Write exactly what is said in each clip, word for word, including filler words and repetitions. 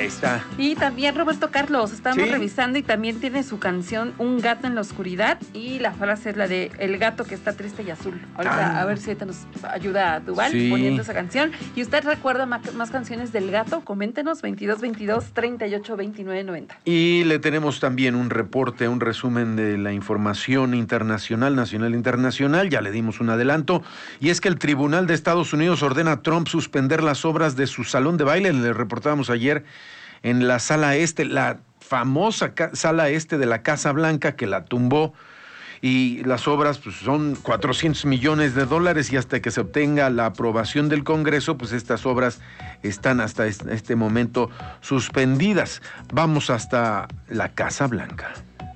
Ahí está. Y también Roberto Carlos, estamos ¿Sí? revisando y también tiene su canción Un gato en la oscuridad y la frase es la de El gato que está triste y azul. Ahorita ah. a ver si ahorita nos ayuda Duval sí. poniendo esa canción. ¿Y usted recuerda más, más canciones del gato? Coméntenos veintidós veintidós treinta y ocho veintinueve noventa. Y le tenemos también un reporte, un resumen de la información internacional, nacional e internacional. Ya le dimos un adelanto. Y es que el Tribunal de Estados Unidos ordena a Trump suspender las obras de su salón de baile. Le reportábamos ayer en la sala este, la famosa ca- sala este de la Casa Blanca que la tumbó, y las obras pues, son cuatrocientos millones de dólares y hasta que se obtenga la aprobación del Congreso, pues estas obras están hasta este momento suspendidas. Vamos hasta la Casa Blanca.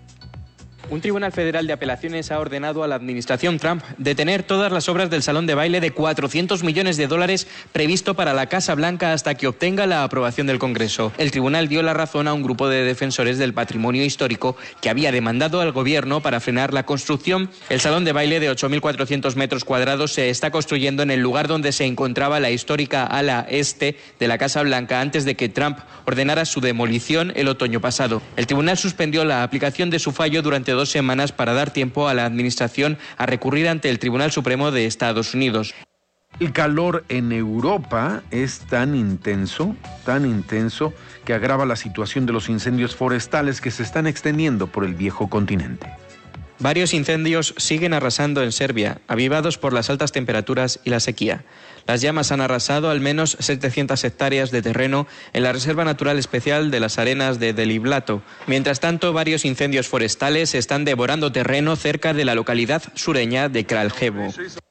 Un tribunal federal de apelaciones ha ordenado a la administración Trump detener todas las obras del salón de baile de cuatrocientos millones de dólares previsto para la Casa Blanca hasta que obtenga la aprobación del Congreso. El tribunal dio la razón a un grupo de defensores del patrimonio histórico que había demandado al gobierno para frenar la construcción. El salón de baile de ocho mil cuatrocientos metros cuadrados se está construyendo en el lugar donde se encontraba la histórica ala este de la Casa Blanca antes de que Trump ordenara su demolición el otoño pasado. El tribunal suspendió la aplicación de su fallo durante dos semanas para dar tiempo a la administración a recurrir ante el Tribunal Supremo de Estados Unidos. El calor en Europa es tan intenso, tan intenso, que agrava la situación de los incendios forestales que se están extendiendo por el viejo continente. Varios incendios siguen arrasando en Serbia, avivados por las altas temperaturas y la sequía. Las llamas han arrasado al menos setecientas hectáreas de terreno en la Reserva Natural Especial de las Arenas de Deliblato. Mientras tanto, varios incendios forestales están devorando terreno cerca de la localidad sureña de Kraljevo.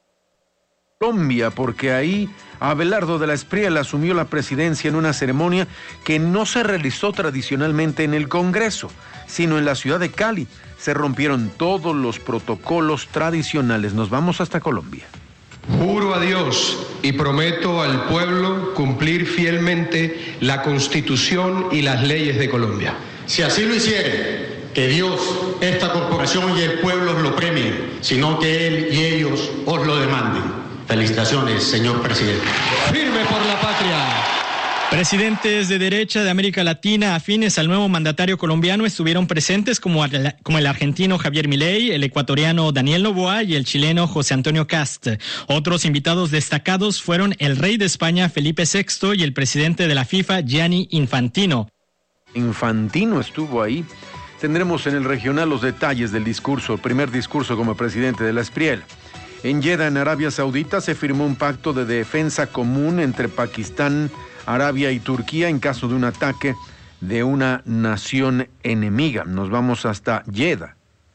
Colombia, porque ahí Abelardo de la Espriella asumió la presidencia en una ceremonia que no se realizó tradicionalmente en el Congreso, sino en la ciudad de Cali. Se rompieron todos los protocolos tradicionales. Nos vamos hasta Colombia. Juro a Dios y prometo al pueblo cumplir fielmente la Constitución y las leyes de Colombia. Si así lo hiciere, que Dios, esta corporación y el pueblo os lo premien, sino que Él y ellos os lo demanden. Felicitaciones, señor presidente. Firme por la patria. Presidentes de derecha de América Latina afines al nuevo mandatario colombiano estuvieron presentes como, como el argentino Javier Milei, el ecuatoriano Daniel Noboa y el chileno José Antonio Kast. Otros invitados destacados fueron el rey de España Felipe sexto y el presidente de la FIFA Gianni Infantino. Infantino estuvo ahí. Tendremos en el regional los detalles del discurso, el primer discurso como presidente de la Espriella. En Jeddah, en Arabia Saudita, se firmó un pacto de defensa común entre Pakistán, Arabia y Turquía en caso de un ataque de una nación enemiga. Nos vamos hasta Jeddah.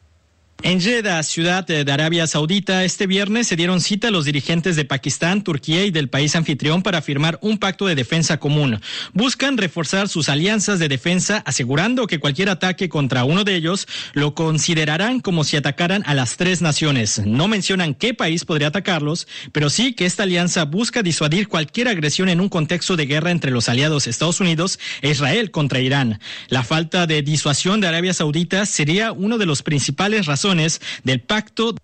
En Jeddah, ciudad de Arabia Saudita, este viernes se dieron cita los dirigentes de Pakistán, Turquía y del país anfitrión para firmar un pacto de defensa común. Buscan reforzar sus alianzas de defensa, asegurando que cualquier ataque contra uno de ellos lo considerarán como si atacaran a las tres naciones. No mencionan qué país podría atacarlos, pero sí que esta alianza busca disuadir cualquier agresión en un contexto de guerra entre los aliados Estados Unidos e Israel contra Irán. La falta de disuasión de Arabia Saudita sería uno de los principales razones del pacto.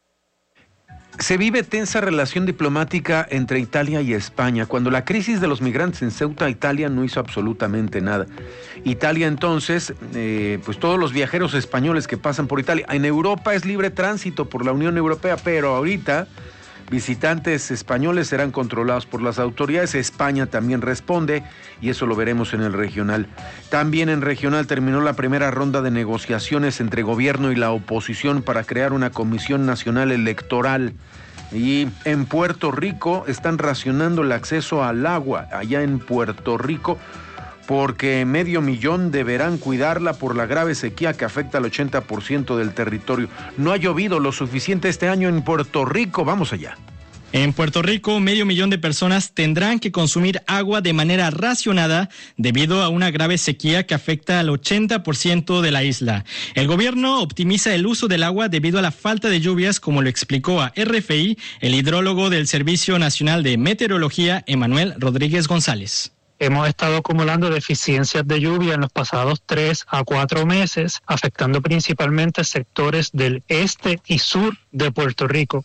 Se vive tensa relación diplomática entre Italia y España. Cuando la crisis de los migrantes en Ceuta, Italia no hizo absolutamente nada. Italia entonces, eh, pues todos los viajeros españoles que pasan por Italia, en Europa es libre tránsito por la Unión Europea, pero ahorita visitantes españoles serán controlados por las autoridades. España también responde y eso lo veremos en el regional. También en regional terminó la primera ronda de negociaciones entre gobierno y la oposición para crear una comisión nacional electoral. Y en Puerto Rico están racionando el acceso al agua, allá en Puerto Rico, porque medio millón deberán cuidarla por la grave sequía que afecta al ochenta por ciento del territorio. No ha llovido lo suficiente este año en Puerto Rico. Vamos allá. En Puerto Rico, medio millón de personas tendrán que consumir agua de manera racionada debido a una grave sequía que afecta al ochenta por ciento de la isla. El gobierno optimiza el uso del agua debido a la falta de lluvias, como lo explicó a R F I el hidrólogo del Servicio Nacional de Meteorología, Emanuel Rodríguez González. Hemos estado acumulando deficiencias de lluvia en los pasados tres a cuatro meses, afectando principalmente sectores del este y sur de Puerto Rico.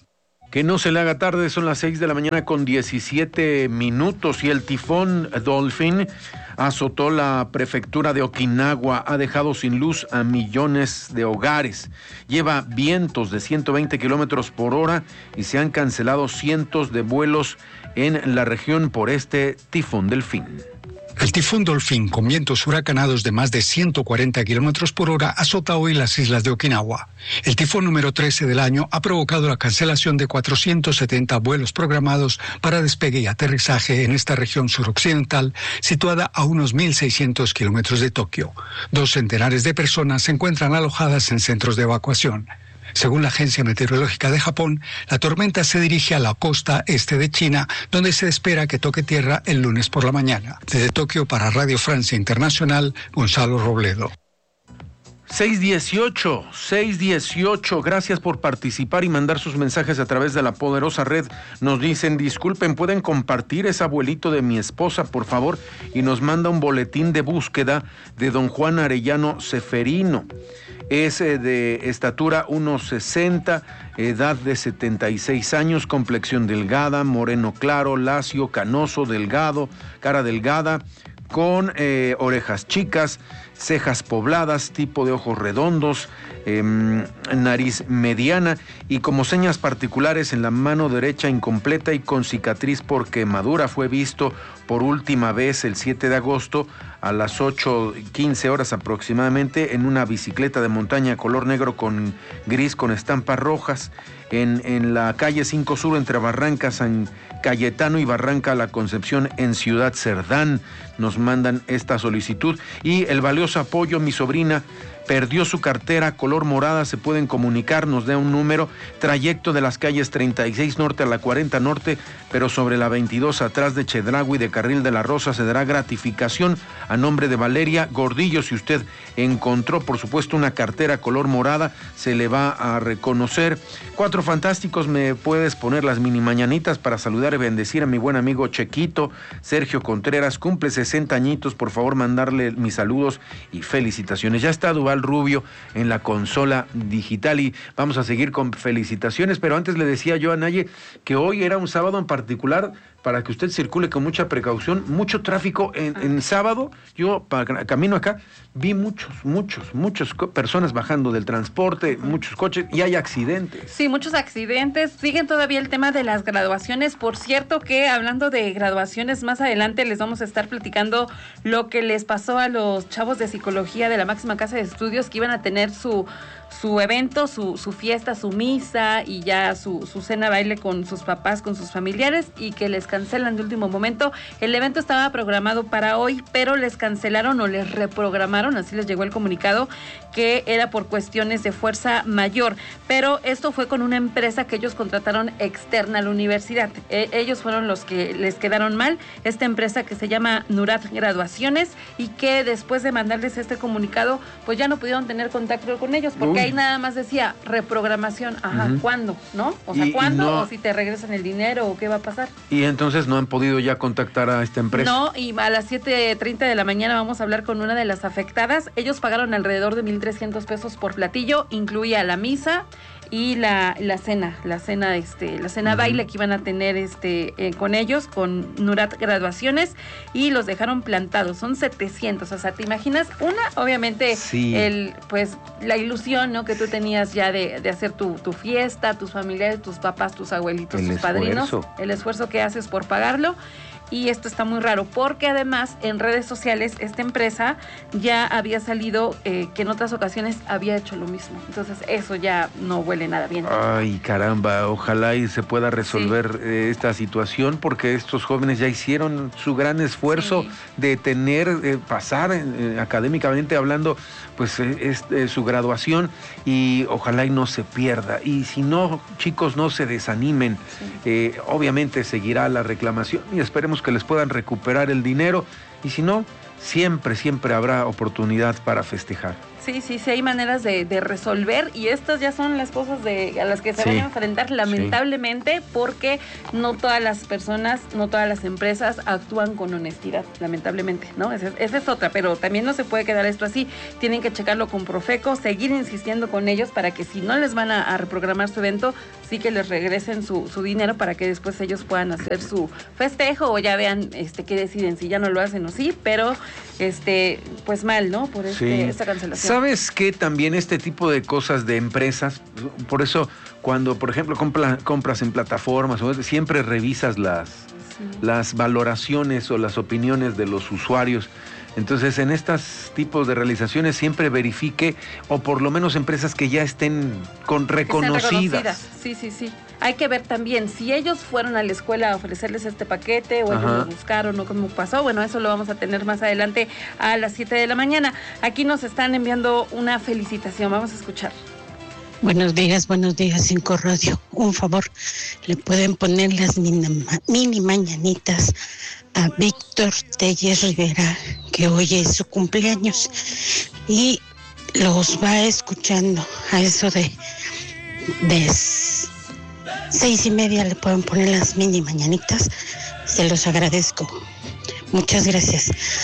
Que no se le haga tarde, son las seis de la mañana con diecisiete minutos y el tifón Dolphin azotó la prefectura de Okinawa, ha dejado sin luz a millones de hogares, lleva vientos de ciento veinte kilómetros por hora y se han cancelado cientos de vuelos en la región por este tifón Delfín. El tifón Dolphin, con vientos huracanados de más de ciento cuarenta kilómetros por hora, azota hoy las islas de Okinawa. El tifón número trece del año ha provocado la cancelación de cuatrocientos setenta vuelos programados para despegue y aterrizaje en esta región suroccidental, situada a unos mil seiscientos kilómetros de Tokio. Dos centenares de personas se encuentran alojadas en centros de evacuación. Según la Agencia Meteorológica de Japón, la tormenta se dirige a la costa este de China, donde se espera que toque tierra el lunes por la mañana. Desde Tokio para Radio Francia Internacional, Gonzalo Robledo. seis dieciocho, seis dieciocho, gracias por participar y mandar sus mensajes a través de la poderosa red. Nos dicen, disculpen, ¿pueden compartir ese abuelito de mi esposa, por favor? Y nos manda un boletín de búsqueda de don Juan Arellano Seferino. Es eh, de estatura uno sesenta, edad de setenta y seis años, complexión delgada, moreno claro, lacio, canoso, delgado, cara delgada, con eh, orejas chicas, cejas pobladas, tipo de ojos redondos, eh, nariz mediana y como señas particulares en la mano derecha incompleta y con cicatriz por quemadura. Fue visto por última vez el siete de agosto a las ocho quince horas aproximadamente en una bicicleta de montaña color negro con gris con estampas rojas en, en la calle cinco Sur entre Barranca San Cayetano y Barranca La Concepción en Ciudad Cerdán. Nos mandan esta solicitud y el valioso apoyo. Mi sobrina perdió su cartera color morada, se pueden comunicar, nos da un número, trayecto de las calles treinta y seis Norte a la cuarenta Norte, pero sobre la veintidós atrás de Chedraui de Carril de la Rosa se dará gratificación a nombre de Valeria Gordillo. Si usted encontró, por supuesto, una cartera color morada, se le va a reconocer. Cuatro Fantásticos, me puedes poner las mini mañanitas para saludar y bendecir a mi buen amigo Chequito, Sergio Contreras, cumple sesenta añitos, por favor mandarle mis saludos y felicitaciones. Ya está Duval Rubio en la consola digital y vamos a seguir con felicitaciones, pero antes le decía yo a Naye que hoy era un sábado en particular para que usted circule con mucha precaución, mucho tráfico en, en sábado. Yo para, camino acá vi muchos, muchos, muchas personas bajando del transporte, muchos coches y hay accidentes. Sí, muchos accidentes. Siguen todavía el tema de las graduaciones. Por cierto que hablando de graduaciones, más adelante les vamos a estar platicando lo que les pasó a los chavos de psicología de la máxima casa de estudios que iban a tener su su evento, su, su fiesta, su misa y ya su, su cena baile con sus papás, con sus familiares y que les cancelan de último momento. El evento estaba programado para hoy, pero les cancelaron o les reprogramaron, así les llegó el comunicado, que era por cuestiones de fuerza mayor. Pero esto fue con una empresa que ellos contrataron externa a la universidad. Eh, ellos fueron los que les quedaron mal. Esta empresa que se llama Nurat Graduaciones y que después de mandarles este comunicado, pues ya no pudieron tener contacto con ellos porque Uy. ahí nada más decía reprogramación. Ajá, uh-huh. ¿Cuándo? ¿No? O sea, y, ¿cuándo? Y no, o si te regresan el dinero o qué va a pasar. Y entonces no han podido ya contactar a esta empresa. No, y a las siete treinta de la mañana vamos a hablar con una de las afectadas. Ellos pagaron alrededor de mil trescientos pesos por platillo, incluía la misa y la, la cena, la cena, este, la cena uh-huh. baile que iban a tener este eh, con ellos, con Nurat Graduaciones, y los dejaron plantados. Son setecientos, o sea, ¿te imaginas? Una, obviamente, sí. el, pues, la ilusión, ¿no? Que tú tenías ya de, de hacer tu, tu fiesta, tus familiares, tus papás, tus abuelitos, el tus esfuerzo. padrinos, el esfuerzo que haces por pagarlo. Y esto está muy raro, porque además en redes sociales esta empresa ya había salido eh, que en otras ocasiones había hecho lo mismo. Entonces eso ya no huele nada bien. Ay, caramba, ojalá y se pueda resolver sí. eh, esta situación, porque estos jóvenes ya hicieron su gran esfuerzo sí. de tener, eh, pasar eh, académicamente hablando, pues eh, es, eh, su graduación, y ojalá y no se pierda. Y si no, chicos, no se desanimen. Sí. Eh, obviamente seguirá la reclamación y esperemos que les puedan recuperar el dinero, y si no, siempre, siempre habrá oportunidad para festejar. Sí, sí, sí, hay maneras de, de resolver y estas ya son las cosas de a las que se sí, van a enfrentar lamentablemente sí. porque no todas las personas, no todas las empresas actúan con honestidad, lamentablemente, ¿no? Esa, esa es otra, pero también no se puede quedar esto así, tienen que checarlo con Profeco, seguir insistiendo con ellos para que si no les van a, a reprogramar su evento, sí que les regresen su, su dinero para que después ellos puedan hacer su festejo o ya vean este qué deciden, si ya no lo hacen o sí, pero este pues mal, ¿no? Por este, sí. esta cancelación. ¿Sabes qué? También este tipo de cosas de empresas, por eso cuando, por ejemplo, compra, compras en plataformas, siempre revisas las, sí. las valoraciones o las opiniones de los usuarios. Entonces, en estos tipos de realizaciones siempre verifique, o por lo menos empresas que ya estén con reconocidas. Sí, sí, sí. Hay que ver también si ellos fueron a la escuela a ofrecerles este paquete o ellos Ajá. lo buscaron o cómo pasó. Bueno, eso lo vamos a tener más adelante a las siete de la mañana. Aquí nos están enviando una felicitación. Vamos a escuchar. Buenos días, buenos días, Cinco Radio. Un favor, le pueden poner las mini, mini mañanitas a Víctor Telles Rivera, que hoy es su cumpleaños y los va escuchando a eso de, de seis y media. Le pueden poner las mini mañanitas, se los agradezco. Muchas gracias.